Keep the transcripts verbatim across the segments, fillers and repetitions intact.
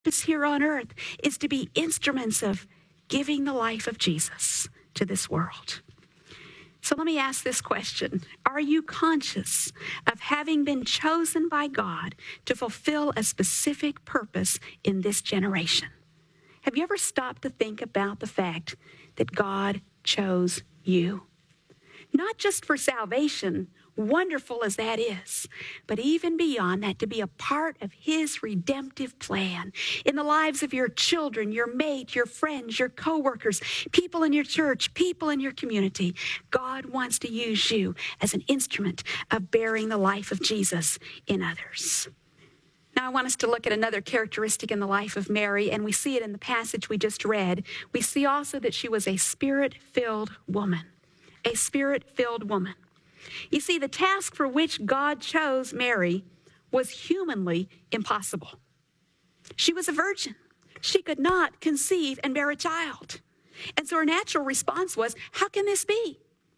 purpose here on earth is to be instruments of giving the life of Jesus to this world. So let me ask this question. Are you conscious of having been chosen by God to fulfill a specific purpose in this generation? Have you ever stopped to think about the fact that God chose you? Not just for salvation, wonderful as that is, but even beyond that, to be a part of his redemptive plan in the lives of your children, your mate, your friends, your coworkers, people in your church, people in your community. God wants to use you as an instrument of bearing the life of Jesus in others. Now, I want us to look at another characteristic in the life of Mary, and we see it in the passage we just read. We see also that she was a spirit-filled woman, a spirit-filled woman. You see, the task for which God chose Mary was humanly impossible. She was a virgin. She could not conceive and bear a child. And so her natural response was, how can this be?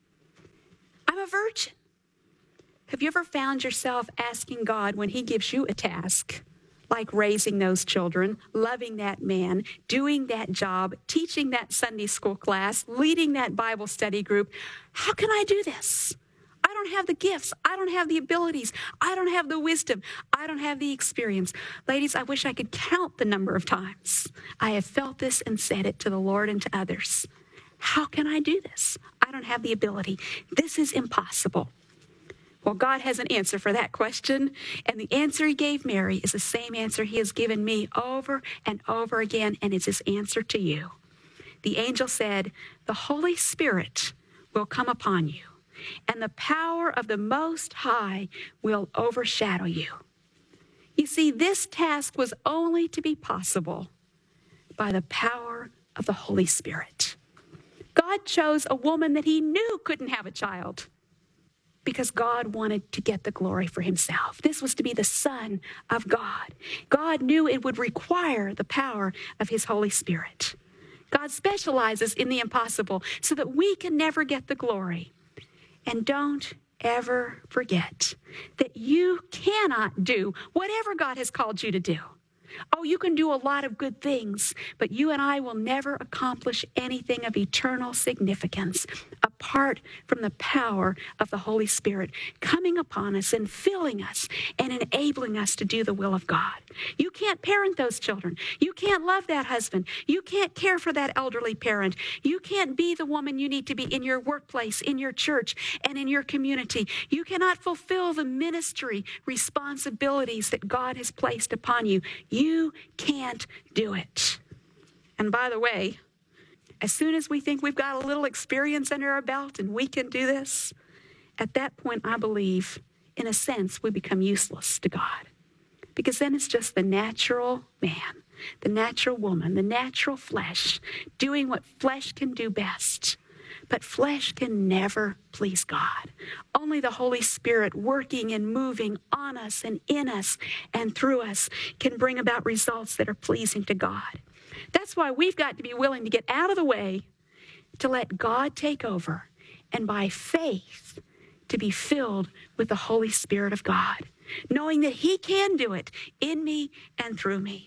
I'm a virgin. Have you ever found yourself asking God when he gives you a task, like raising those children, loving that man, doing that job, teaching that Sunday school class, leading that Bible study group, how can I do this? I don't have the gifts. I don't have the abilities. I don't have the wisdom. I don't have the experience. Ladies, I wish I could count the number of times I have felt this and said it to the Lord and to others. How can I do this? I don't have the ability. This is impossible. Well, God has an answer for that question, and the answer he gave Mary is the same answer he has given me over and over again, and it's his answer to you. The angel said, the Holy Spirit will come upon you, and the power of the Most High will overshadow you. You see, this task was only to be possible by the power of the Holy Spirit. God chose a woman that he knew couldn't have a child because God wanted to get the glory for himself. This was to be the Son of God. God knew it would require the power of his Holy Spirit. God specializes in the impossible so that we can never get the glory. And don't ever forget that you cannot do whatever God has called you to do. Oh, you can do a lot of good things, but you and I will never accomplish anything of eternal significance apart from the power of the Holy Spirit coming upon us and filling us and enabling us to do the will of God. You can't parent those children. You can't love that husband. You can't care for that elderly parent. You can't be the woman you need to be in your workplace, in your church, and in your community. You cannot fulfill the ministry responsibilities that God has placed upon you. You can't do it. And by the way, as soon as we think we've got a little experience under our belt and we can do this, at that point, I believe, in a sense, we become useless to God. Because then it's just the natural man, the natural woman, the natural flesh, doing what flesh can do best. But flesh can never please God. Only the Holy Spirit working and moving on us and in us and through us can bring about results that are pleasing to God. That's why we've got to be willing to get out of the way, to let God take over, and by faith to be filled with the Holy Spirit of God, knowing that he can do it in me and through me.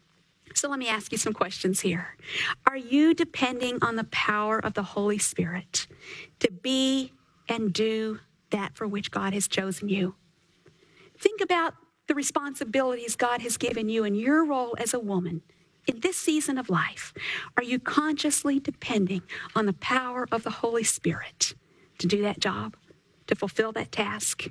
So let me ask you some questions here. Are you depending on the power of the Holy Spirit to be and do that for which God has chosen you? Think about the responsibilities God has given you in your role as a woman in this season of life. Are you consciously depending on the power of the Holy Spirit to do that job, to fulfill that task?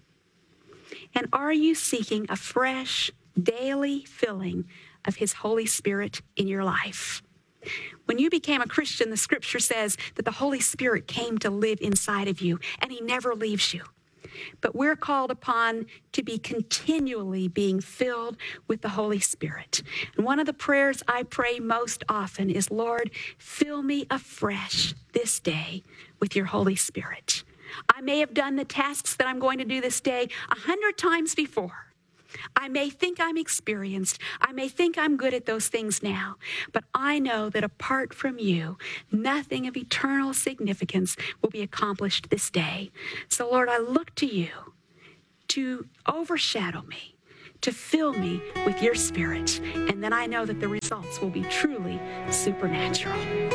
And are you seeking a fresh, daily filling of his Holy Spirit in your life? When you became a Christian, the scripture says that the Holy Spirit came to live inside of you, and he never leaves you. But we're called upon to be continually being filled with the Holy Spirit. And one of the prayers I pray most often is, Lord, fill me afresh this day with your Holy Spirit. I may have done the tasks that I'm going to do this day a hundred times before. I may think I'm experienced. I may think I'm good at those things now. But I know that apart from you, nothing of eternal significance will be accomplished this day. So, Lord, I look to you to overshadow me, to fill me with your Spirit. And then I know that the results will be truly supernatural.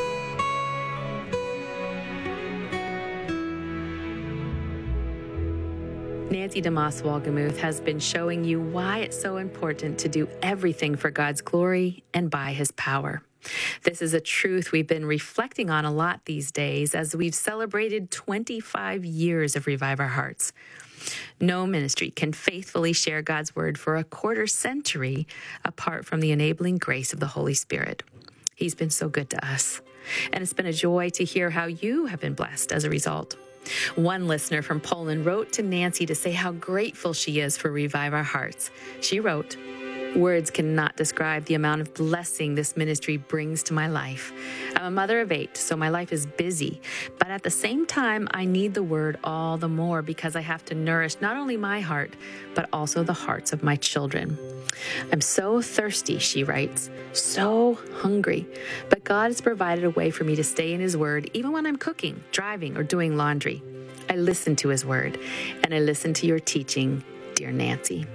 Nancy DeMoss Wolgemuth has been showing you why it's so important to do everything for God's glory and by his power. This is a truth we've been reflecting on a lot these days as we've celebrated twenty-five years of Revive Our Hearts. No ministry can faithfully share God's word for a quarter century apart from the enabling grace of the Holy Spirit. He's been so good to us, and it's been a joy to hear how you have been blessed as a result. One listener from Poland wrote to Nancy to say how grateful she is for Revive Our Hearts. She wrote, "Words cannot describe the amount of blessing this ministry brings to my life. I'm a mother of eight, so my life is busy. But at the same time, I need the word all the more because I have to nourish not only my heart, but also the hearts of my children. I'm so thirsty," she writes, "so hungry. But God has provided a way for me to stay in his word even when I'm cooking, driving, or doing laundry. I listen to his word, and I listen to your teaching, dear Nancy."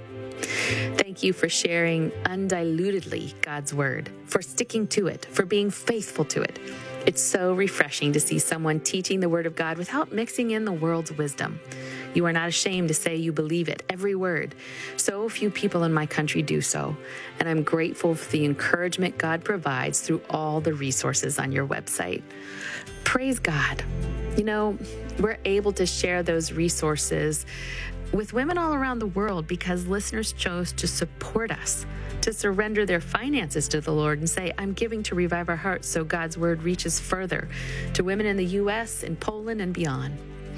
Thank you for sharing undilutedly God's word, for sticking to it, for being faithful to it. It's so refreshing to see someone teaching the word of God without mixing in the world's wisdom. You are not ashamed to say you believe it, every word. So few people in my country do so, and I'm grateful for the encouragement God provides through all the resources on your website. Praise God. You know, we're able to share those resources with women all around the world because listeners chose to support us, to surrender their finances to the Lord and say, "I'm giving to Revive Our Hearts so God's word reaches further to women in the U S, in Poland, and beyond."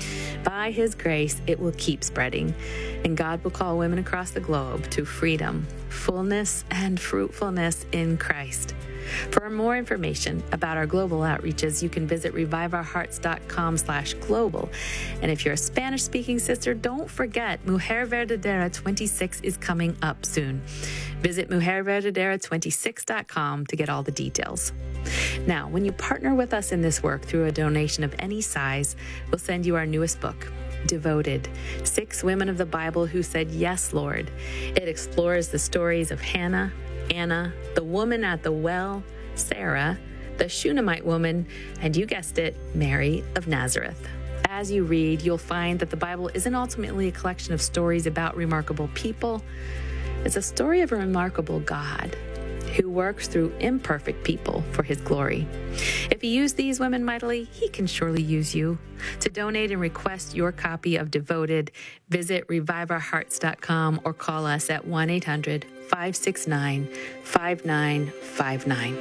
By his grace, it will keep spreading, and God will call women across the globe to freedom, fullness, and fruitfulness in Christ. For more information about our global outreaches, you can visit reviveourhearts.com slash global. And if you're a Spanish-speaking sister, don't forget Mujer Verdadera twenty-six is coming up soon. Visit mujer verdadera twenty-six dot com to get all the details. Now, when you partner with us in this work through a donation of any size, we'll send you our newest book, Devoted, Six Women of the Bible Who Said Yes, Lord. It explores the stories of Hannah, Anna, the woman at the well, Sarah, the Shunammite woman, and you guessed it, Mary of Nazareth. As you read, you'll find that the Bible isn't ultimately a collection of stories about remarkable people. It's a story of a remarkable God who works through imperfect people for his glory. If he used these women mightily, he can surely use you. To donate and request your copy of Devoted, visit revive our hearts dot com or call us at one eight hundred five six nine five nine five nine.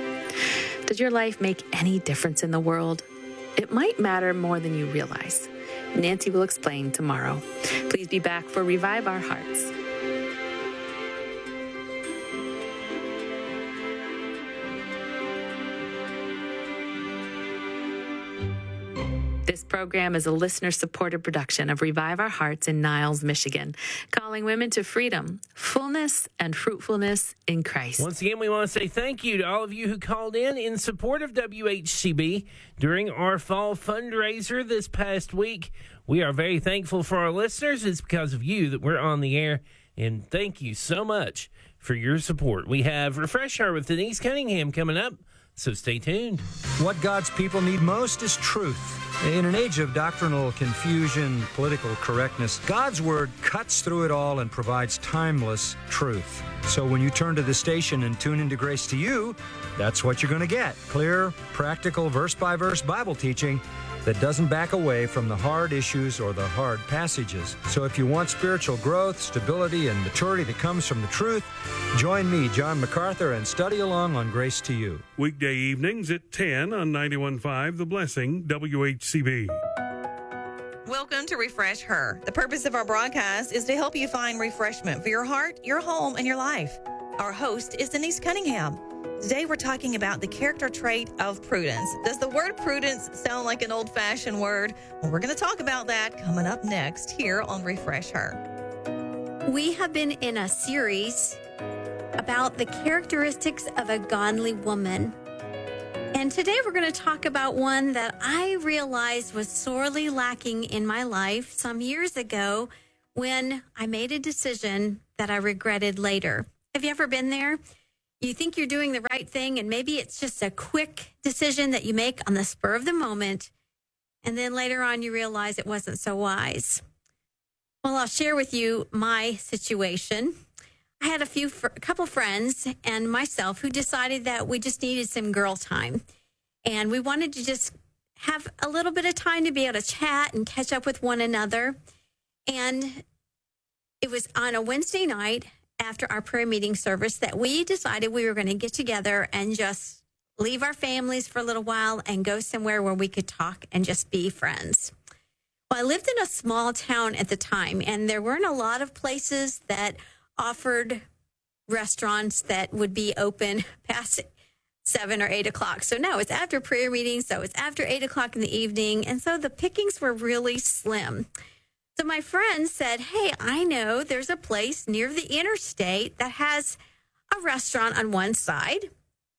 Does your life make any difference in the world? It might matter more than you realize. Nancy will explain tomorrow. Please be back for Revive Our Hearts. This program is a listener-supported production of Revive Our Hearts in Niles, Michigan, calling women to freedom, fullness, and fruitfulness in Christ. Once again, we want to say thank you to all of you who called in in support of W H C B during our fall fundraiser this past week. We are very thankful for our listeners. It's because of you that we're on the air, and thank you so much for your support. We have Refresh Her with Denise Cunningham coming up, so stay tuned. What God's people need most is truth. In an age of doctrinal confusion, political correctness, God's word cuts through it all and provides timeless truth. So when you turn to the station and tune into Grace to You, that's what you're going to get. Clear, practical, verse-by-verse Bible teaching that doesn't back away from the hard issues or the hard passages. So if you want spiritual growth, stability, and maturity that comes from the truth, join me, John MacArthur, and study along on Grace to You. Weekday evenings at ten on ninety-one point five The Blessing, W H C B. Welcome to Refresh Her. The purpose of our broadcast is to help you find refreshment for your heart, your home, and your life. Our host is Denise Cunningham. Today we're talking about the character trait of prudence. Does the word prudence sound like an old-fashioned word? Well, we're going to talk about that coming up next here on Refresh Her. We have been in a series about the characteristics of a godly woman. And today we're going to talk about one that I realized was sorely lacking in my life some years ago when I made a decision that I regretted later. Have you ever been there? You think you're doing the right thing, and maybe it's just a quick decision that you make on the spur of the moment, and then later on you realize it wasn't so wise. Well, I'll share with you my situation. I had a few, a couple friends and myself who decided that we just needed some girl time, and we wanted to just have a little bit of time to be able to chat and catch up with one another. And it was on a Wednesday night after our prayer meeting service that we decided we were going to get together and just leave our families for a little while and go somewhere where we could talk and just be friends. Well, I lived in a small town at the time, and there weren't a lot of places that offered restaurants that would be open past seven or eight o'clock. So no, it's after prayer meeting, so it's after eight o'clock in the evening, and so the pickings were really slim. So my friend said, hey, I know there's a place near the interstate that has a restaurant on one side,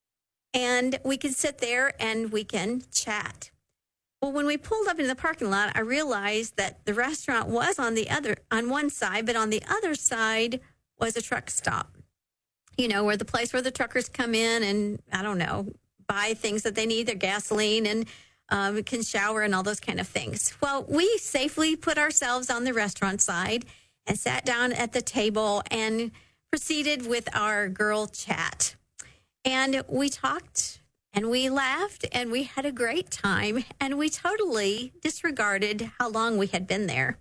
and we can sit there and we can chat. Well, when we pulled up into the parking lot, I realized that the restaurant was on the other, on one side, but on the other side was a truck stop. You know, where the place where the truckers come in and, I don't know, buy things that they need, their gasoline, and um, can shower and all those kind of things. Well, we safely put ourselves on the restaurant side and sat down at the table and proceeded with our girl chat. And we talked and we laughed and we had a great time, and we totally disregarded how long we had been there.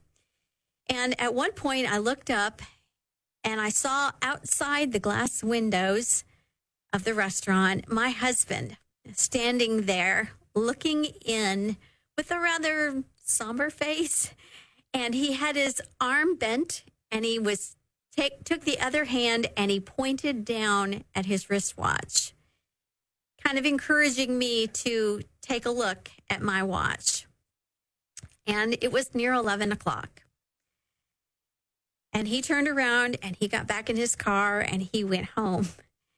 And at one point I looked up and I saw outside the glass windows of the restaurant my husband standing there looking in with a rather somber face. And he had his arm bent, and he was take, took the other hand and he pointed down at his wristwatch, kind of encouraging me to take a look at my watch. And it was near eleven o'clock. And he turned around and he got back in his car and he went home.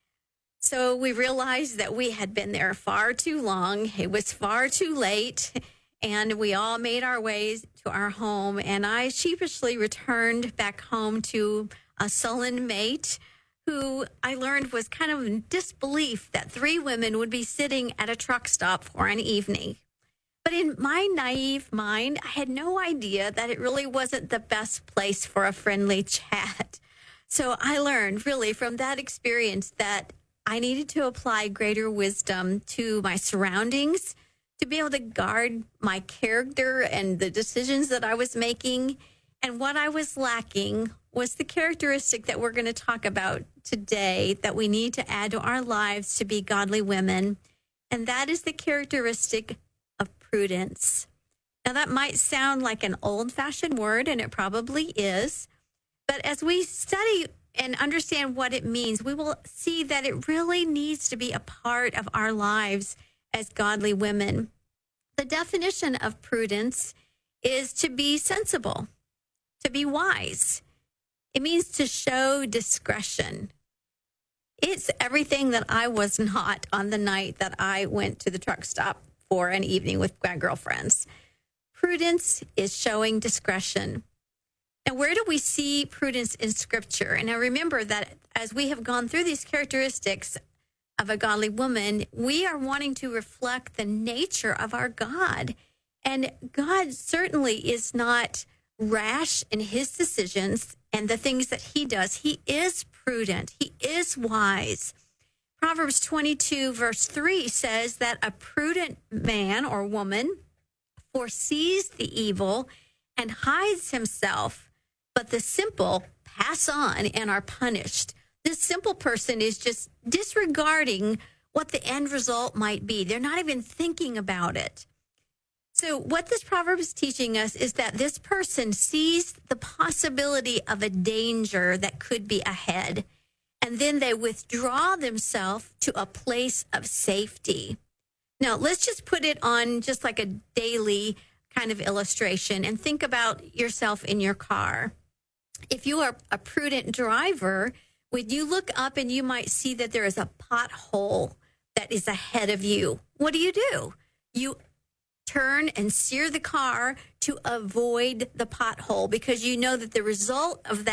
So we realized that we had been there far too long. It was far too late. And we all made our ways to our home. And I sheepishly returned back home to a sullen mate who I learned was kind of in disbelief that three women would be sitting at a truck stop for an evening. But in my naive mind, I had no idea that it really wasn't the best place for a friendly chat. So I learned really from that experience that I needed to apply greater wisdom to my surroundings to be able to guard my character and the decisions that I was making. And what I was lacking was the characteristic that we're going to talk about today that we need to add to our lives to be godly women. And that is the characteristic of prudence. Now, that might sound like an old-fashioned word, and it probably is. But as we study and understand what it means, we will see that it really needs to be a part of our lives as godly women. The definition of prudence is to be sensible, to be wise. It means to show discretion. It's everything that I was not on the night that I went to the truck stop for an evening with my girlfriends. Prudence is showing discretion. Now, where do we see prudence in Scripture? And now remember that as we have gone through these characteristics of a godly woman, we are wanting to reflect the nature of our God. And God certainly is not rash in his decisions and the things that he does. He is prudent. He is wise. Proverbs twenty-two, verse three says that a prudent man or woman foresees the evil and hides himself, but the simple pass on and are punished. This simple person is just disregarding what the end result might be. They're not even thinking about it. So what this proverb is teaching us is that this person sees the possibility of a danger that could be ahead, and then they withdraw themselves to a place of safety. Now, let's just put it on just like a daily kind of illustration and think about yourself in your car. If you are a prudent driver, when you look up and you might see that there is a pothole that is ahead of you, what do you do? You turn and steer the car to avoid the pothole because you know that the result of that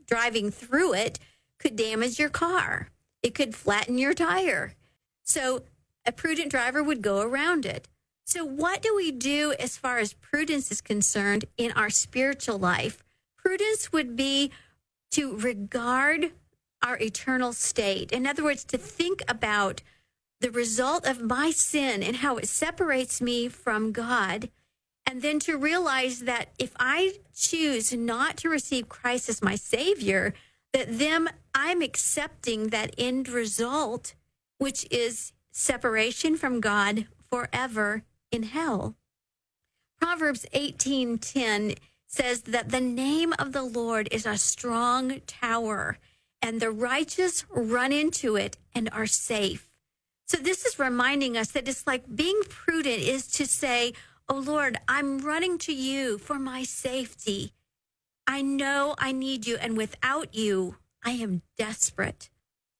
driving through it could damage your car. It could flatten your tire. So a prudent driver would go around it. So what do we do as far as prudence is concerned in our spiritual life? Prudence would be to regard our eternal state. In other words, to think about the result of my sin and how it separates me from God. And then to realize that if I choose not to receive Christ as my Savior, that then I'm accepting that end result, which is separation from God forever in hell. Proverbs eighteen ten says that the name of the Lord is a strong tower, and the righteous run into it and are safe. So this is reminding us that it's like being prudent is to say, oh Lord, I'm running to you for my safety. I know I need you, and without you, I am desperate.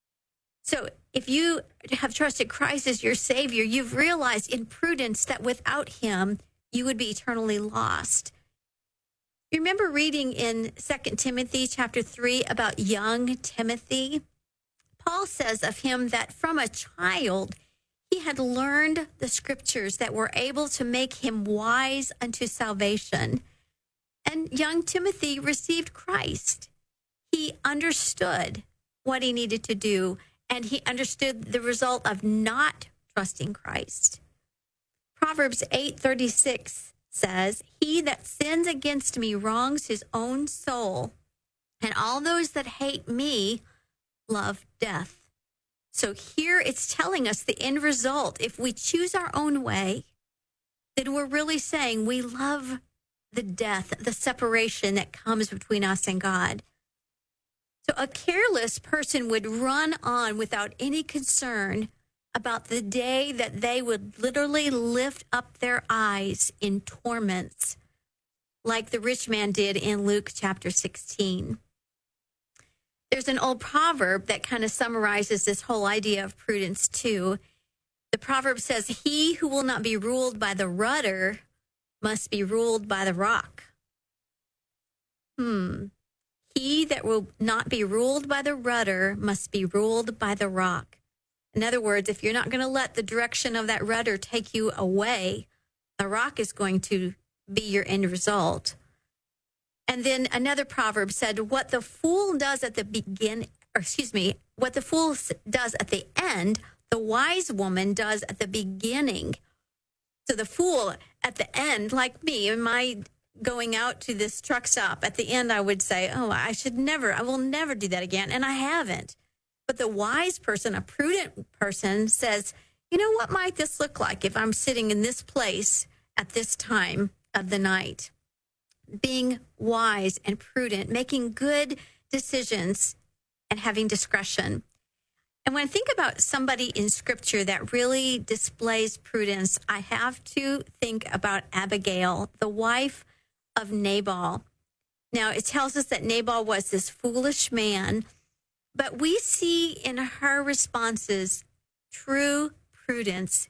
So if you have trusted Christ as your Savior, you've realized in prudence that without him, you would be eternally lost. You remember reading in Second Timothy chapter three about young Timothy? Paul says of him that from a child, he had learned the scriptures that were able to make him wise unto salvation. And young Timothy received Christ. He understood what he needed to do, and he understood the result of not trusting Christ. Proverbs eight thirty-six says, he that sins against me wrongs his own soul, and all those that hate me love death. So here it's telling us the end result. If we choose our own way, then we're really saying we love the death, the separation that comes between us and God. So a careless person would run on without any concern about the day that they would literally lift up their eyes in torments, like the rich man did in Luke chapter sixteen. There's an old proverb that kind of summarizes this whole idea of prudence too. The proverb says, he who will not be ruled by the rudder must be ruled by the rock. Hmm. He that will not be ruled by the rudder must be ruled by the rock. In other words, if you're not going to let the direction of that rudder take you away, the rock is going to be your end result. And then another proverb said, what the fool does at the begin, or excuse me, what the fool does at the end, the wise woman does at the beginning. So the fool at the end, like me, in my going out to this truck stop, at the end I would say, oh, I should never, I will never do that again. And I haven't. But the wise person, a prudent person says, you know, what might this look like if I'm sitting in this place at this time of the night? Being wise and prudent, making good decisions and having discretion. And when I think about somebody in scripture that really displays prudence, I have to think about Abigail, the wife of Nabal. Now, it tells us that Nabal was this foolish man, but we see in her responses true prudence.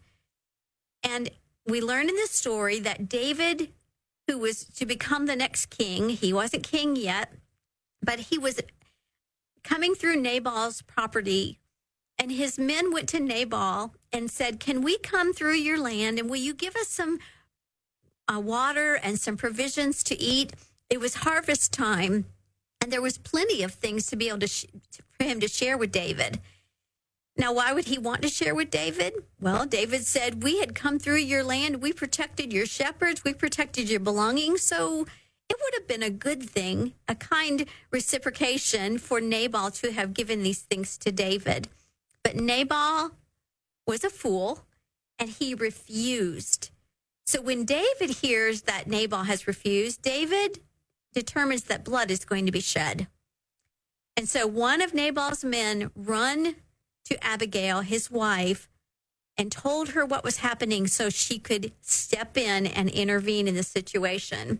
And we learn in this story that David, who was to become the next king, he wasn't king yet, but he was coming through Nabal's property. And his men went to Nabal and said, can we come through your land and will you give us some uh, water and some provisions to eat? It was harvest time, and there was plenty of things to be able to, sh- for him to share with David. Now, why would he want to share with David? Well, David said, we had come through your land. We protected your shepherds. We protected your belongings. So it would have been a good thing, a kind reciprocation for Nabal to have given these things to David. But Nabal was a fool, and he refused. So when David hears that Nabal has refused, David determines that blood is going to be shed. And so one of Nabal's men run to Abigail, his wife, and told her what was happening so she could step in and intervene in the situation.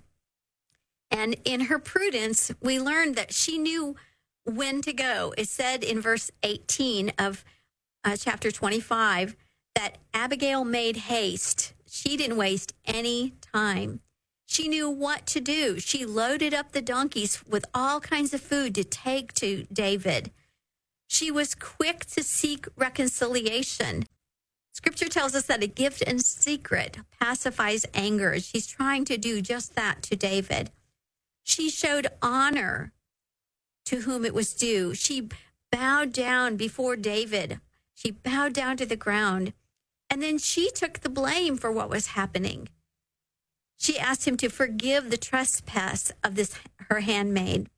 And in her prudence, we learned that she knew when to go. It said in verse eighteen of uh, chapter twenty-five that Abigail made haste. She didn't waste any time. She knew what to do. She loaded up the donkeys with all kinds of food to take to David. She was quick to seek reconciliation. Scripture tells us that a gift in secret pacifies anger. She's trying to do just that to David. She showed honor to whom it was due. She bowed down before David. She bowed down to the ground. And then she took the blame for what was happening. She asked him to forgive the trespass of this her handmaid.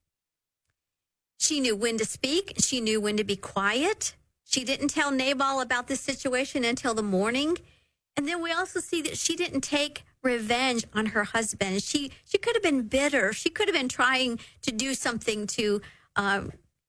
She knew when to speak. She knew when to be quiet. She didn't tell Nabal about this situation until the morning. And then we also see that she didn't take revenge on her husband. She she could have been bitter. She could have been trying to do something to uh,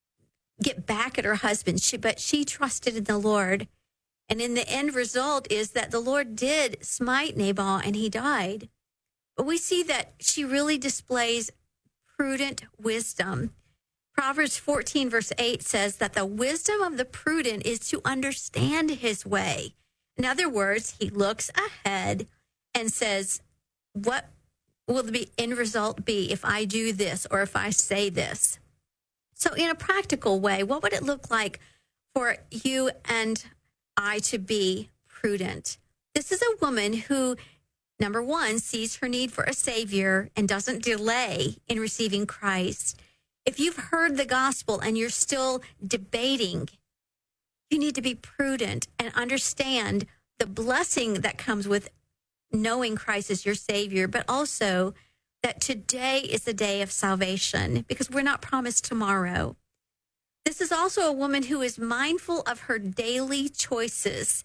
get back at her husband. She, but she trusted in the Lord. And in the end result is that the Lord did smite Nabal and he died. But we see that she really displays prudent wisdom. Proverbs fourteen, verse eight says that the wisdom of the prudent is to understand his way. In other words, he looks ahead and says, what will the end result be if I do this or if I say this? So in a practical way, what would it look like for you and I to be prudent? This is a woman who, number one, sees her need for a Savior and doesn't delay in receiving Christ. If you've heard the gospel and you're still debating, you need to be prudent and understand the blessing that comes with knowing Christ as your Savior, but also that today is the day of salvation because we're not promised tomorrow. This is also a woman who is mindful of her daily choices.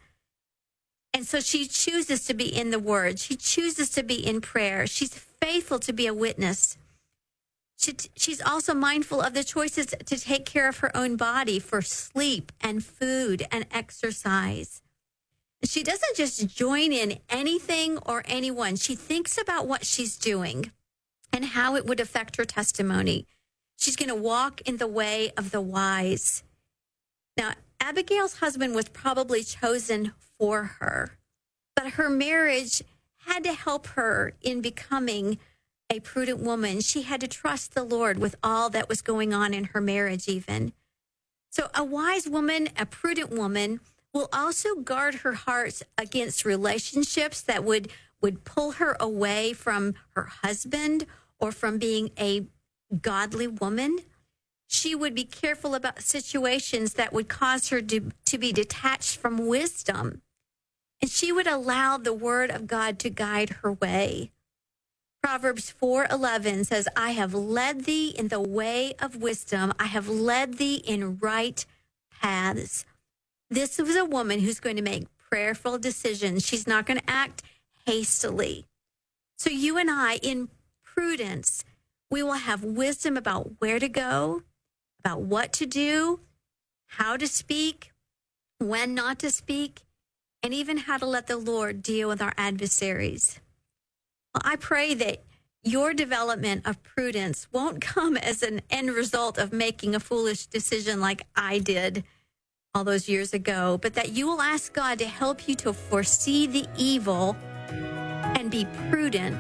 And so she chooses to be in the Word. She chooses to be in prayer. She's faithful to be a witness. She, she's also mindful of the choices to take care of her own body for sleep and food and exercise. She doesn't just join in anything or anyone. She thinks about what she's doing and how it would affect her testimony. She's going to walk in the way of the wise. Now, Abigail's husband was probably chosen for her, but her marriage had to help her in becoming a prudent woman. She had to trust the Lord with all that was going on in her marriage even. So a wise woman, a prudent woman, will also guard her heart against relationships that would, would pull her away from her husband or from being a godly woman. She would be careful about situations that would cause her to, to be detached from wisdom. And she would allow the word of God to guide her way. Proverbs four eleven says, I have led thee in the way of wisdom. I have led thee in right paths. This is a woman who's going to make prayerful decisions. She's not going to act hastily. So you and I, in prudence, we will have wisdom about where to go, about what to do, how to speak, when not to speak, and even how to let the Lord deal with our adversaries. Well, I pray that your development of prudence won't come as an end result of making a foolish decision like I did all those years ago, but that you will ask God to help you to foresee the evil and be prudent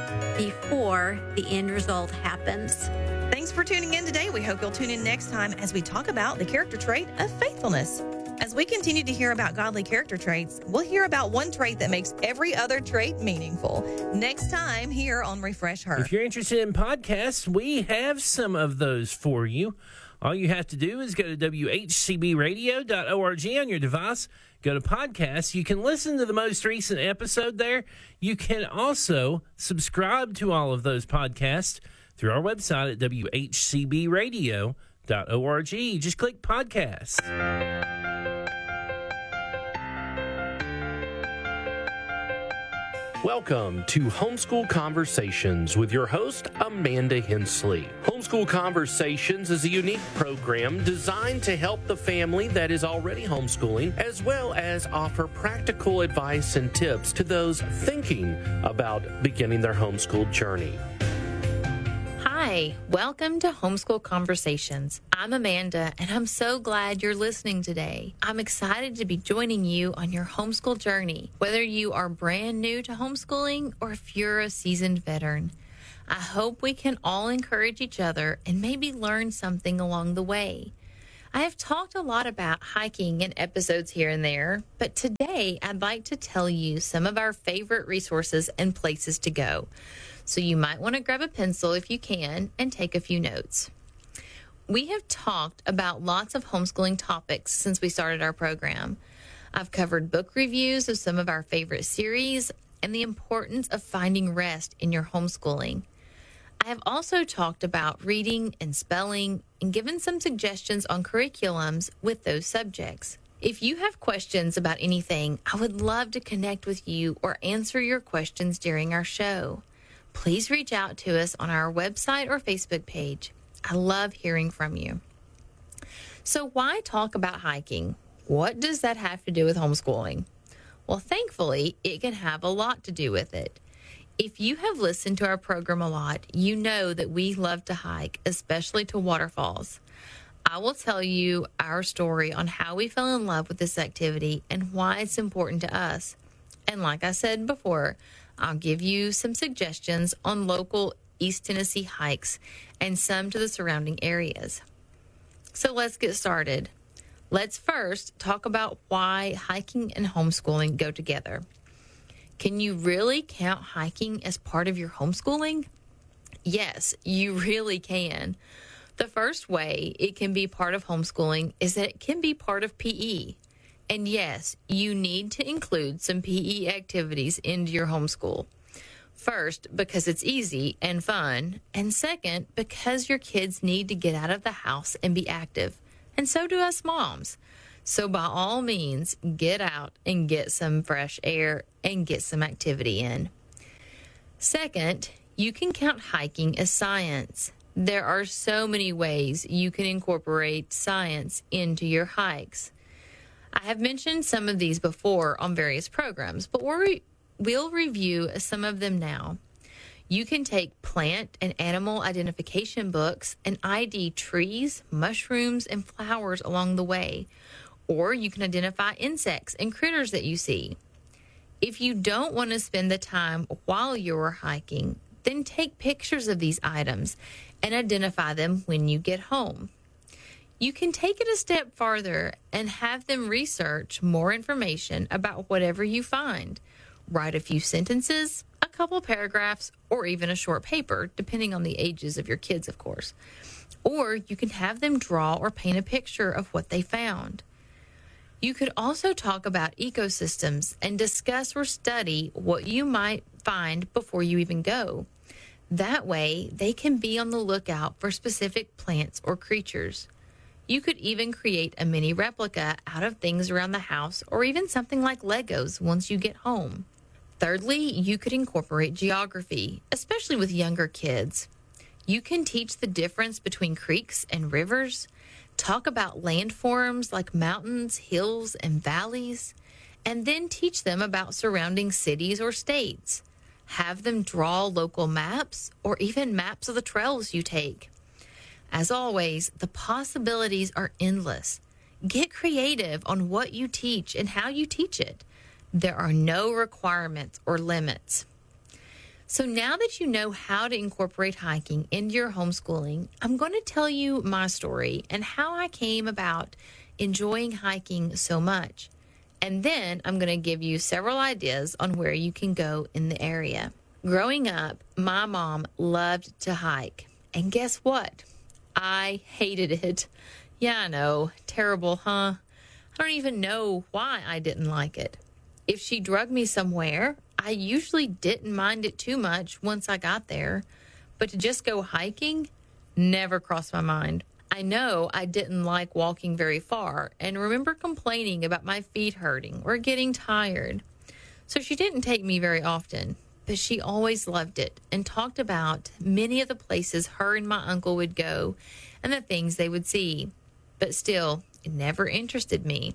before the end result happens. Thanks for tuning in today. We hope you'll tune in next time as we talk about the character trait of faithfulness. As we continue to hear about godly character traits, we'll hear about one trait that makes every other trait meaningful. Next time here on Refresh Her. If you're interested in podcasts, we have some of those for you. All you have to do is go to w h c b radio dot org on your device, go to podcasts. You can listen to the most recent episode there. You can also subscribe to all of those podcasts through our website at w h c b radio dot org. Just click podcasts. Welcome to Homeschool Conversations with your host, Amanda Hensley. Homeschool Conversations is a unique program designed to help the family that is already homeschooling, as well as offer practical advice and tips to those thinking about beginning their homeschool journey. Hi, Hey, welcome to Homeschool Conversations. I'm Amanda, and I'm so glad you're listening today. I'm excited to be joining you on your homeschool journey, whether you are brand new to homeschooling or if you're a seasoned veteran. I hope we can all encourage each other and maybe learn something along the way. I have talked a lot about hiking in episodes here and there, but today I'd like to tell you some of our favorite resources and places to go. So you might want to grab a pencil if you can and take a few notes. We have talked about lots of homeschooling topics since we started our program. I've covered book reviews of some of our favorite series and the importance of finding rest in your homeschooling. I have also talked about reading and spelling and given some suggestions on curriculums with those subjects. If you have questions about anything, I would love to connect with you or answer your questions during our show. Please reach out to us on our website or Facebook page. I love hearing from you. So why talk about hiking? What does that have to do with homeschooling? Well, thankfully, it can have a lot to do with it. If you have listened to our program a lot, you know that we love to hike, especially to waterfalls. I will tell you our story on how we fell in love with this activity and why it's important to us. And like I said before, I'll give you some suggestions on local East Tennessee hikes and some to the surrounding areas. So let's get started. Let's first talk about why hiking and homeschooling go together. Can you really count hiking as part of your homeschooling? Yes, you really can. The first way it can be part of homeschooling is that it can be part of P E. And yes, you need to include some P E activities into your homeschool. First, because it's easy and fun. And second, because your kids need to get out of the house and be active. And so do us moms. So by all means, get out and get some fresh air and get some activity in. Second, you can count hiking as science. There are so many ways you can incorporate science into your hikes. I have mentioned some of these before on various programs, but we're, we'll review some of them now. You can take plant and animal identification books and I D trees, mushrooms, and flowers along the way. Or you can identify insects and critters that you see. If you don't want to spend the time while you're hiking, then take pictures of these items and identify them when you get home. You can take it a step farther and have them research more information about whatever you find. Write a few sentences, a couple paragraphs, or even a short paper, depending on the ages of your kids, of course. Or you can have them draw or paint a picture of what they found. You could also talk about ecosystems and discuss or study what you might find before you even go. That way, they can be on the lookout for specific plants or creatures. You could even create a mini replica out of things around the house or even something like Legos once you get home. Thirdly, you could incorporate geography, especially with younger kids. You can teach the difference between creeks and rivers, talk about landforms like mountains, hills, and valleys, and then teach them about surrounding cities or states. Have them draw local maps or even maps of the trails you take. As always, the possibilities are endless. Get creative on what you teach and how you teach it. There are no requirements or limits. So now that you know how to incorporate hiking into your homeschooling, I'm going to tell you my story and how I came about enjoying hiking so much. And then I'm going to give you several ideas on where you can go in the area. Growing up, my mom loved to hike. And guess what? I hated it. Yeah, I know. Terrible, huh? I don't even know why I didn't like it. If she drugged me somewhere, I usually didn't mind it too much once I got there. But to just go hiking never crossed my mind. I know I didn't like walking very far and remember complaining about my feet hurting or getting tired. So she didn't take me very often, but she always loved it and talked about many of the places her and my uncle would go and the things they would see. But still, it never interested me.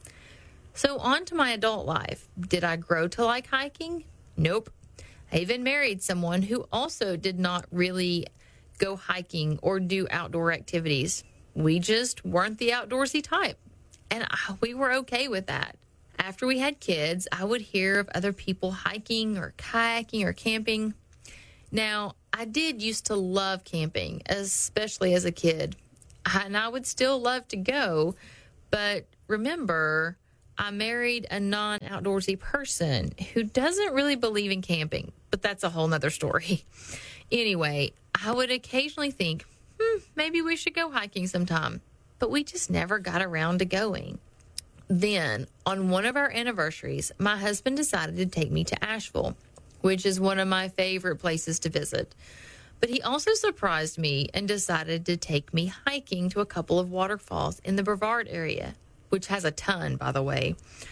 So on to my adult life. Did I grow to like hiking? Nope. I even married someone who also did not really go hiking, or do outdoor activities. We just weren't the outdoorsy type, and we were okay with that. After we had kids, I would hear of other people hiking or kayaking or camping. Now, I did used to love camping, especially as a kid, and I would still love to go, but remember, I married a non-outdoorsy person who doesn't really believe in camping, but that's a whole nother story. Anyway, I would occasionally think, hmm, maybe we should go hiking sometime, but we just never got around to going. Then, on one of our anniversaries, my husband decided to take me to Asheville, which is one of my favorite places to visit. But he also surprised me and decided to take me hiking to a couple of waterfalls in the Brevard area, which has a ton, by the way.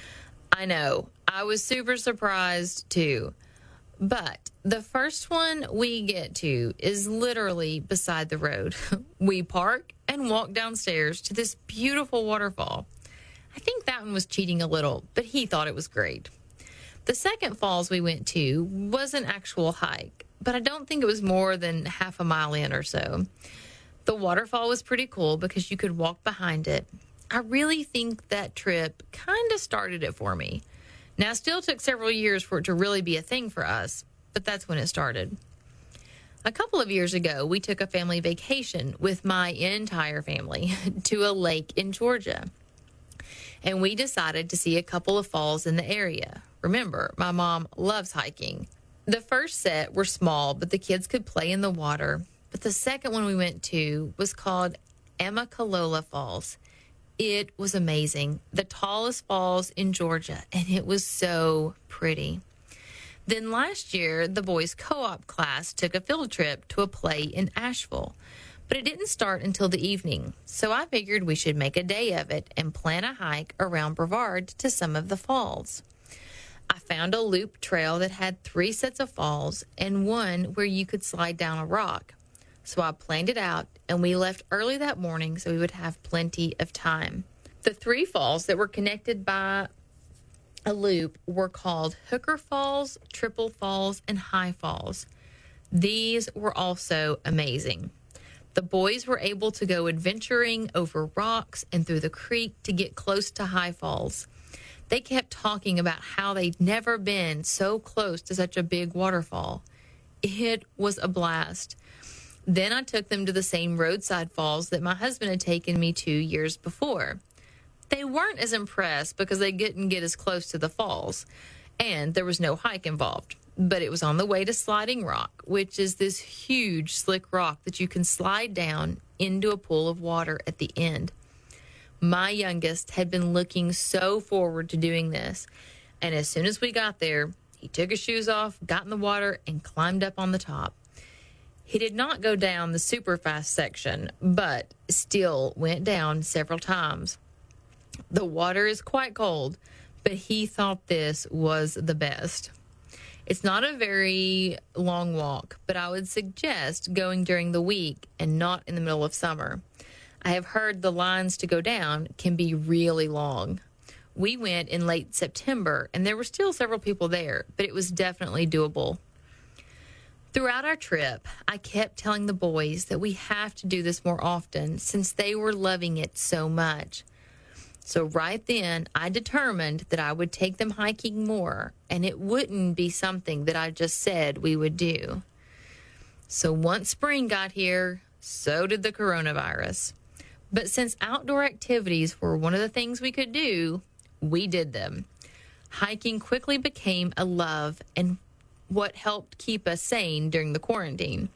I know, I was super surprised too. But the first one we get to is literally beside the road. We park and walk downstairs to this beautiful waterfall. I think that one was cheating a little, but he thought it was great. The second falls we went to was an actual hike, but I don't think it was more than half a mile in or so. The waterfall was pretty cool because you could walk behind it. I really think that trip kind of started it for me. Now, it still took several years for it to really be a thing for us, but that's when it started. A couple of years ago, we took a family vacation with my entire family to a lake in Georgia. And we decided to see a couple of falls in the area. Remember, my mom loves hiking. The first set were small, but the kids could play in the water. But the second one we went to was called Amicalola Falls. It was amazing. The tallest falls in Georgia, and it was so pretty. Then last year, the boys' co-op class took a field trip to a play in Asheville. But it didn't start until the evening, so I figured we should make a day of it and plan a hike around Brevard to some of the falls. I found a loop trail that had three sets of falls and one where you could slide down a rock. So I planned it out, and we left early that morning so we would have plenty of time. The three falls that were connected by a loop were called Hooker Falls, Triple Falls, and High Falls. These were also amazing. The boys were able to go adventuring over rocks and through the creek to get close to High Falls. They kept talking about how they'd never been so close to such a big waterfall. It was a blast. Then I took them to the same roadside falls that my husband had taken me to years before. They weren't as impressed because they couldn't get as close to the falls, and there was no hike involved. But it was on the way to Sliding Rock, which is this huge slick rock that you can slide down into a pool of water at the end. My youngest had been looking so forward to doing this, and as soon as we got there, he took his shoes off, got in the water, and climbed up on the top. He did not go down the super fast section, but still went down several times. The water is quite cold, but he thought this was the best. It's not a very long walk, but I would suggest going during the week and not in the middle of summer. I have heard the lines to go down can be really long. We went in late September, and there were still several people there, but it was definitely doable. Throughout our trip, I kept telling the boys that we have to do this more often since they were loving it so much. So right then, I determined that I would take them hiking more, and it wouldn't be something that I just said we would do. So once spring got here, so did the coronavirus. But since outdoor activities were one of the things we could do, we did them. Hiking quickly became a love and what helped keep us sane during the quarantine.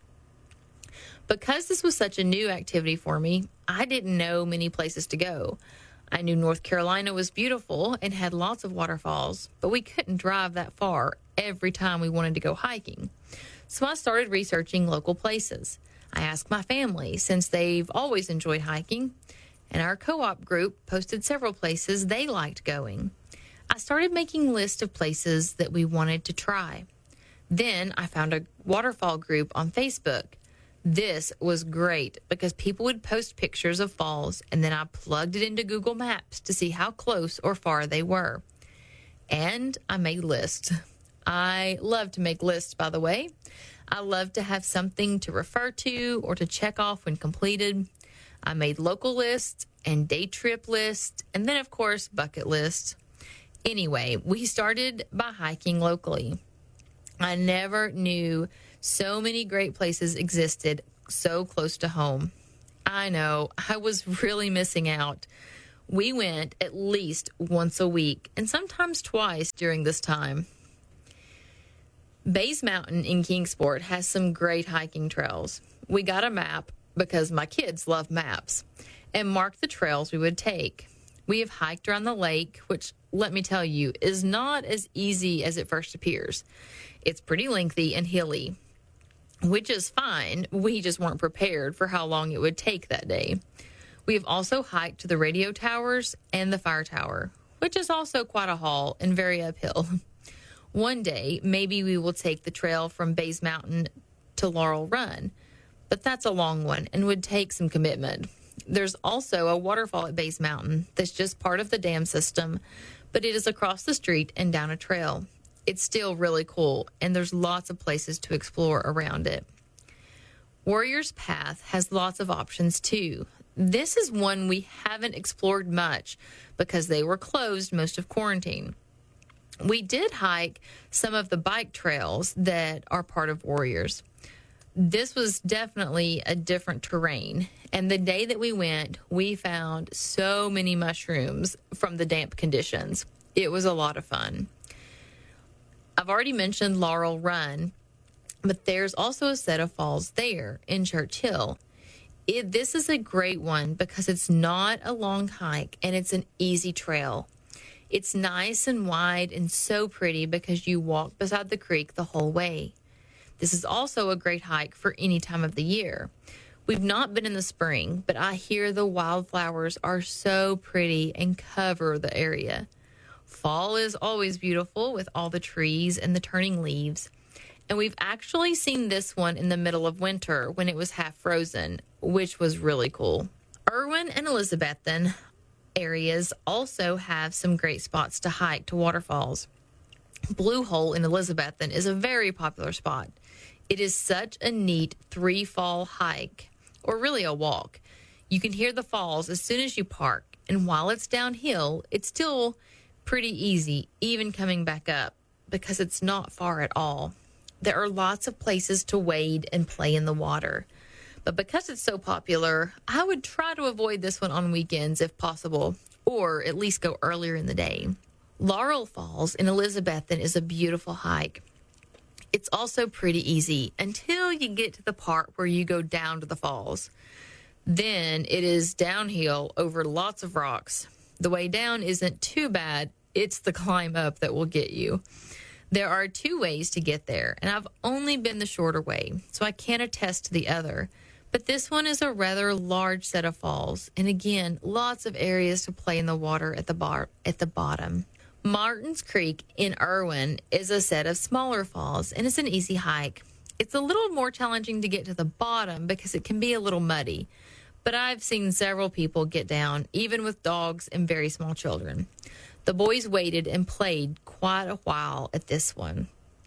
Because this was such a new activity for me, I didn't know many places to go. I knew North Carolina was beautiful and had lots of waterfalls, but we couldn't drive that far every time we wanted to go hiking. So I started researching local places. I asked my family, since they've always enjoyed hiking, and our co-op group posted several places they liked going. I started making lists of places that we wanted to try. Then I found a waterfall group on Facebook. This was great because people would post pictures of falls, and then I plugged it into Google Maps to see how close or far they were. And I made lists. I love to make lists, by the way. I love to have something to refer to or to check off when completed. I made local lists and day trip lists, and then, of course, bucket lists. Anyway, we started by hiking locally. I never knew so many great places existed so close to home. I know, I was really missing out. We went at least once a week and sometimes twice during this time. Bays Mountain in Kingsport has some great hiking trails. We got a map because my kids love maps and marked the trails we would take. We have hiked around the lake, which, let me tell you, is not as easy as it first appears. It's pretty lengthy and hilly, which is fine. We just weren't prepared for how long it would take that day. We have also hiked to the radio towers and the fire tower, which is also quite a haul and very uphill. One day, maybe we will take the trail from Bays Mountain to Laurel Run, but that's a long one and would take some commitment. There's also a waterfall at Bays Mountain that's just part of the dam system, but it is across the street and down a trail. It's still really cool, and there's lots of places to explore around it. Warriors Path has lots of options too. This is one we haven't explored much because they were closed most of quarantine. We did hike some of the bike trails that are part of Warriors. This was definitely a different terrain, and the day that we went, we found so many mushrooms from the damp conditions. It was a lot of fun. I've already mentioned Laurel Run, but there's also a set of falls there in Churchill. It, this is a great one because it's not a long hike and it's an easy trail. It's nice and wide and so pretty because you walk beside the creek the whole way. This is also a great hike for any time of the year. We've not been in the spring, but I hear the wildflowers are so pretty and cover the area. Fall is always beautiful with all the trees and the turning leaves. And we've actually seen this one in the middle of winter when it was half frozen, which was really cool. Irwin and Elizabethton areas also have some great spots to hike to waterfalls. Blue Hole in Elizabethton is a very popular spot. It is such a neat three-fall hike, or really a walk. You can hear the falls as soon as you park, and while it's downhill, it's still pretty easy, even coming back up, because it's not far at all. There are lots of places to wade and play in the water. But because it's so popular, I would try to avoid this one on weekends if possible, or at least go earlier in the day. Laurel Falls in Elizabethton is a beautiful hike. It's also pretty easy until you get to the part where you go down to the falls. Then it is downhill over lots of rocks. The way down isn't too bad. It's the climb up that will get you. There are two ways to get there, and I've only been the shorter way, so I can't attest to the other. But this one is a rather large set of falls, and again, lots of areas to play in the water at the bar at the bottom. Martin's Creek in Irwin is a set of smaller falls, and it's an easy hike. It's a little more challenging to get to the bottom because it can be a little muddy, but I've seen several people get down, even with dogs and very small children. The boys waited and played quite a while at this one.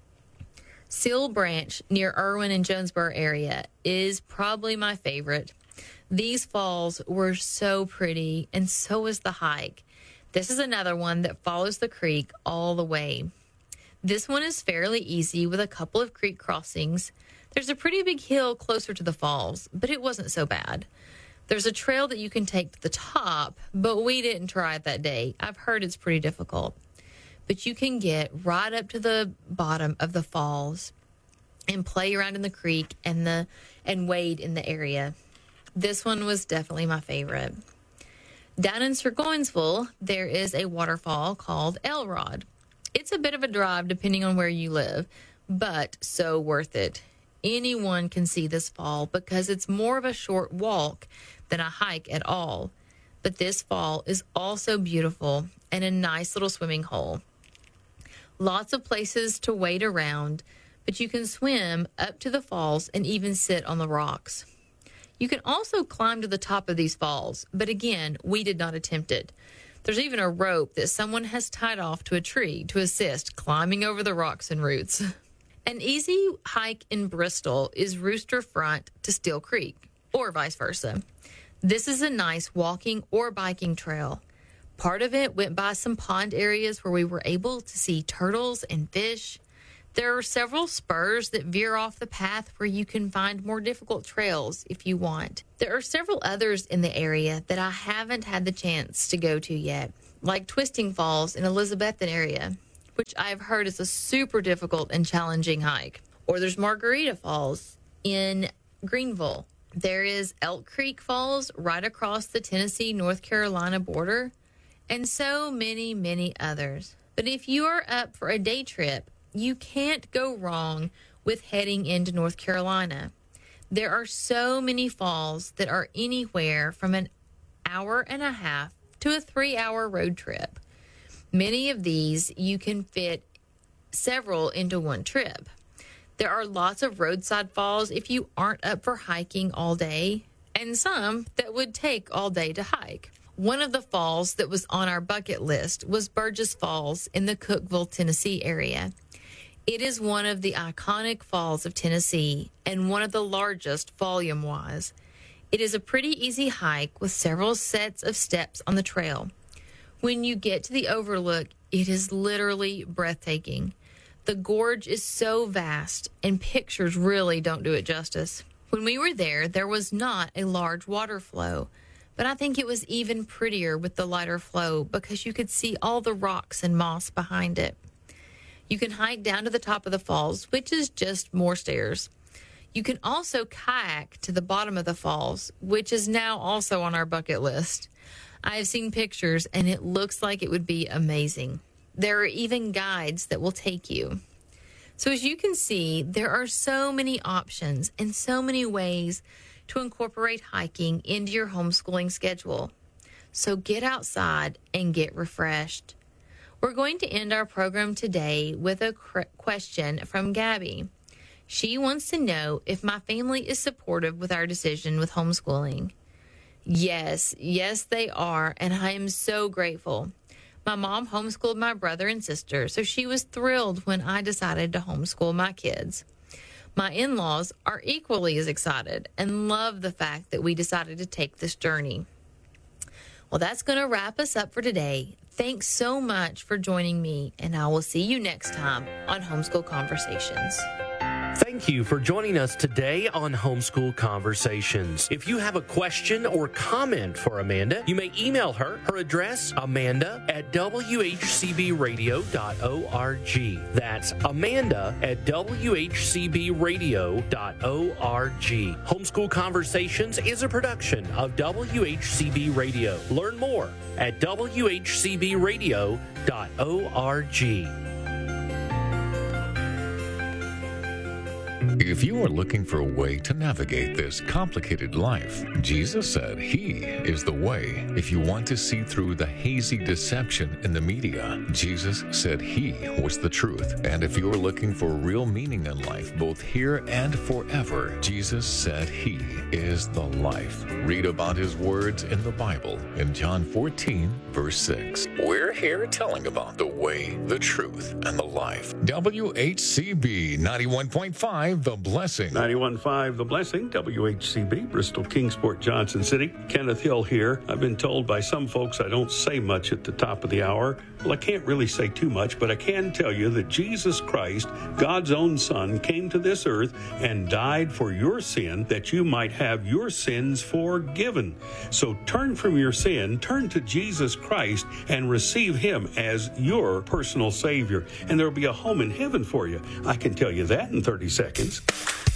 Seal Branch near Irwin and Jonesboro area is probably my favorite. These falls were so pretty, and so was the hike. This is another one that follows the creek all the way. This one is fairly easy with a couple of creek crossings. There's a pretty big hill closer to the falls, but it wasn't so bad. There's a trail that you can take to the top, but we didn't try it that day. I've heard it's pretty difficult. But you can get right up to the bottom of the falls and play around in the creek and the and wade in the area. This one was definitely my favorite. Down in Sirgoinsville, there is a waterfall called Elrod. It's a bit of a drive depending on where you live, but so worth it. Anyone can see this fall because it's more of a short walk than a hike at all. But this fall is also beautiful and a nice little swimming hole. Lots of places to wade around, but you can swim up to the falls and even sit on the rocks. You can also climb to the top of these falls, but again, we did not attempt it. There's even a rope that someone has tied off to a tree to assist climbing over the rocks and roots. An easy hike in Bristol is Rooster Front to Steel Creek, or vice versa. This is a nice walking or biking trail. Part of it went by some pond areas where we were able to see turtles and fish. There are several spurs that veer off the path where you can find more difficult trails if you want. There are several others in the area that I haven't had the chance to go to yet, like Twisting Falls in Elizabethton area, which I've heard is a super difficult and challenging hike. Or there's Margarita Falls in Greenville. There is Elk Creek Falls right across the Tennessee-North Carolina border, and so many, many others. But if you are up for a day trip, you can't go wrong with heading into North Carolina. There are so many falls that are anywhere from an hour and a half to a three-hour road trip. Many of these you can fit several into one trip. There are lots of roadside falls if you aren't up for hiking all day, and some that would take all day to hike. One of the falls that was on our bucket list was Burgess Falls in the Cookeville, Tennessee area. It is one of the iconic falls of Tennessee and one of the largest volume-wise. It is a pretty easy hike with several sets of steps on the trail. When you get to the overlook, it is literally breathtaking. The gorge is so vast, and pictures really don't do it justice. When we were there, there was not a large water flow, but I think it was even prettier with the lighter flow because you could see all the rocks and moss behind it. You can hike down to the top of the falls, which is just more stairs. You can also kayak to the bottom of the falls, which is now also on our bucket list. I have seen pictures, and it looks like it would be amazing. There are even guides that will take you. So as you can see, there are so many options and so many ways to incorporate hiking into your homeschooling schedule. So get outside and get refreshed. We're going to end our program today with a question from Gabby. She wants to know if my family is supportive with our decision with homeschooling. Yes, yes, they are, and I am so grateful. My mom homeschooled my brother and sister, so she was thrilled when I decided to homeschool my kids. My in-laws are equally as excited and love the fact that we decided to take this journey. Well, that's going to wrap us up for today. Thanks so much for joining me, and I will see you next time on Homeschool Conversations. Thank you for joining us today on Homeschool Conversations. If you have a question or comment for Amanda, you may email her. Her address, amanda at w h c b radio dot org. That's amanda at w h c b radio dot org. Homeschool Conversations is a production of W H C B Radio. Learn more at w h c b radio dot org. If you are looking for a way to navigate this complicated life, Jesus said He is the way. If you want to see through the hazy deception in the media, Jesus said He was the truth. And if you are looking for real meaning in life, both here and forever, Jesus said He is the life. Read about His words in the Bible in John fourteen, verse six. We're here telling about the way, the truth, and the life. W H C B ninety-one point five, The Blessing. ninety-one point five The Blessing, W H C B, Bristol, Kingsport, Johnson City. Kenneth Hill here. I've been told by some folks I don't say much at the top of the hour. Well, I can't really say too much, but I can tell you that Jesus Christ, God's own Son, came to this earth and died for your sin that you might have your sins forgiven. So turn from your sin, turn to Jesus Christ, and receive Him as your personal Savior. And there will be a home in heaven for you. I can tell you that in thirty seconds.